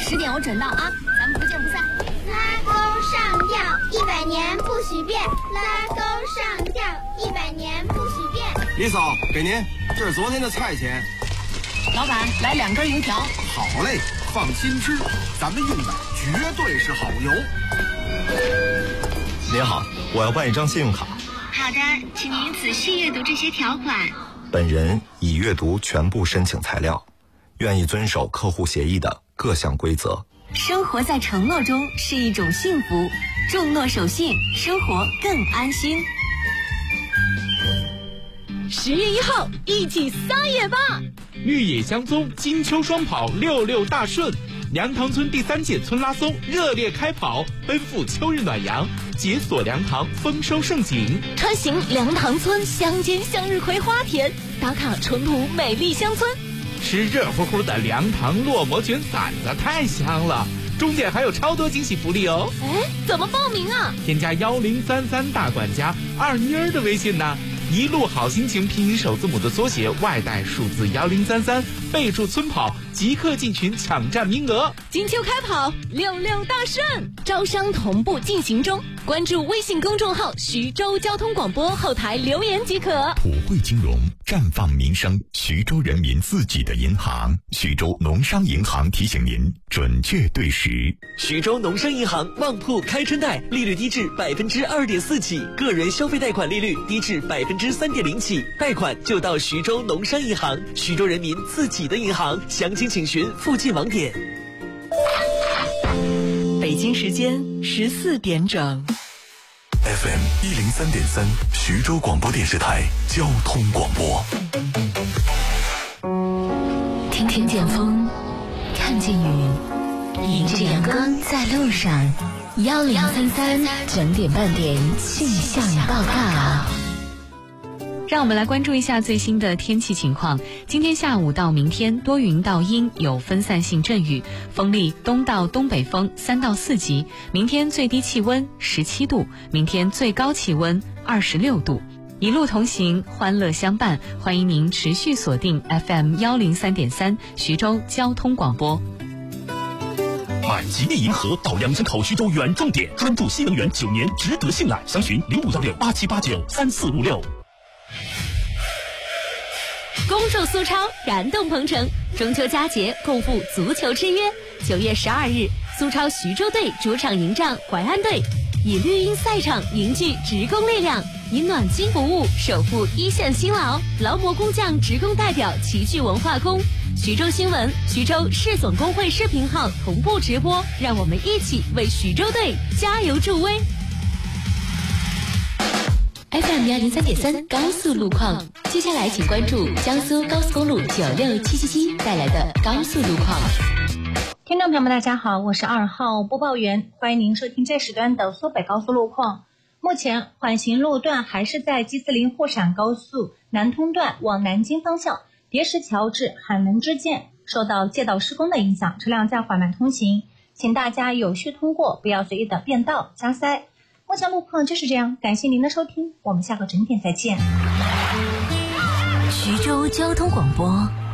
10点我准到啊，咱们不见不散。 拉钩上吊，100年不许变。拉钩上吊，100年不许变。 李嫂，给您，这是昨天的菜钱。 老板，来2根油条。 好嘞，放心吃，咱们用的绝对是好油。 您好，我要办一张信用卡。 好的，请您仔细阅读这些条款。 本人已阅读全部申请材料，愿意遵守客户协议的各项规则。 生活在承诺中是一种幸福，重诺守信，生活更安心。 10月1号，一起撒野吧！ 绿野香踪金秋双跑66大顺，梁塘村第3届村拉松热烈开跑，奔赴秋日暖阳，解锁梁塘丰收盛景。 穿行梁塘村乡间向日葵花田，打卡淳朴美丽乡村。 吃热乎乎的梁塘烙馍卷馓子太香了，终点还有超多惊喜福利哦！ 哎，怎么报名啊？ 添加1033大管家2妮儿的微信呢，一路好心情拼音首字母的缩写，外带数字1033，备注村跑，即刻进群抢占名额。 金秋开跑，66大顺，招商同步进行中。关注微信公众号徐州交通广播，后台留言即可。 普惠金融，绽放民生，徐州人民自己的银行。徐州农商银行提醒您，准确对时。 徐州农商银行旺铺开春贷，利率低至2.4%起，个人消费贷款利率低至3.0%起，贷款就到徐州农商银行，徐州人民自己的银行。详情请询附近网点。 北京时间14点整。 FM 103.3，徐州广播电视台交通广播。 听见风，看见雨，迎着阳光在路上。1033整点半点气象报告。 让我们来关注一下最新的天气情况。今天下午到明天多云到阴，有分散性阵雨，风力东到东北风3到4级。明天最低气温17度，明天最高气温26度。一路同行，欢乐相伴，欢迎您持续锁定 FM 103.3徐州交通广播。 买吉利银河到2村口徐州远重点，专注新能源9年，值得信赖。详询051687893456。 恭祝苏超燃动鹏程，中秋佳节共赴足球之约。9月12日，苏超徐州队主场迎战淮安队，以绿茵赛场凝聚职工力量，以暖心服务守护一线辛劳。劳模工匠职工代表齐聚文化宫。徐州新闻、徐州市总工会视频号同步直播，让我们一起为徐州队加油助威。FM 103.3高速路况，接下来请关注江苏高速公路96777带来的高速路况。 听众朋友们大家好，我是2号播报员，欢迎您收听这时段的苏北高速路况。目前缓行路段还是在G40沪陕高速南通段往南京方向叠石桥至海门之间，受到街道施工的影响，车辆在缓慢通行，请大家有序通过，不要随意的变道加塞。目前路况就是这样，感谢您的收听，我们下个整点再见。 徐州交通广播